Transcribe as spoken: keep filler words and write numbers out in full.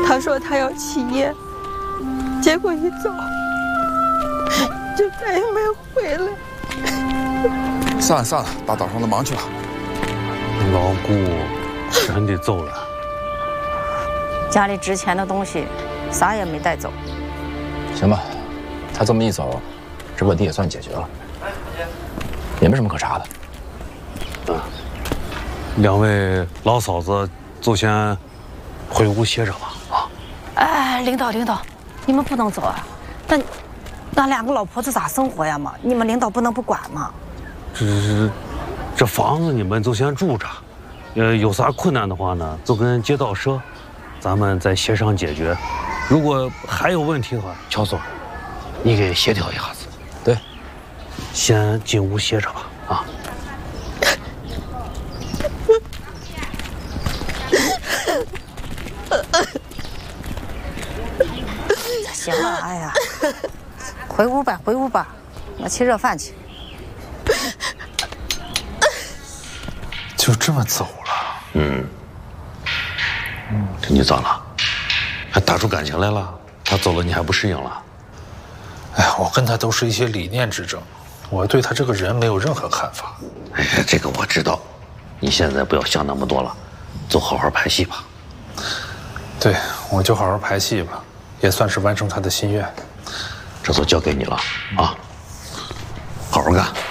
他说他要起夜，结果一走就再也没回来。 算了算了，大早上的忙去吧。 老姑真的走了， 家里值钱的东西啥也没带走。 行吧，他这么一走，这问题也算解决了，也没什么可查的。 嗯，两位老嫂子就先回屋歇着吧。啊！ 哎，领导领导，你们不能走啊！那那两个老婆子咋生活呀嘛？你们领导不能不管吗？ 这这这房子你们就先住着，呃，有啥困难的话呢，就跟街道说，咱们再协商解决。如果还有问题的话，乔总，你给协调一下子。 对， 先进屋歇着吧。啊。 行了，哎呀，回屋吧，回屋吧，我去热饭去。 就这么走了？ 嗯。嗯，这你咋了？还打出感情来了？他走了，你还不适应了？ 哎呀，我跟他都是一些理念之争，我对他这个人没有任何看法。 哎呀，这个我知道，你现在不要想那么多了，就好好拍戏吧。 对，我就好好排戏吧，也算是完成他的心愿。 这都交给你了啊，好好干。